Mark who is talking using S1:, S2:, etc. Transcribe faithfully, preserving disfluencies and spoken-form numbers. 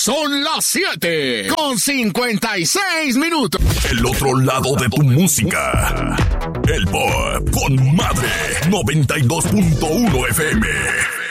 S1: Son las siete con cincuenta y seis minutos.
S2: El otro lado de tu música. El Pop con Madre noventa y dos punto uno F M.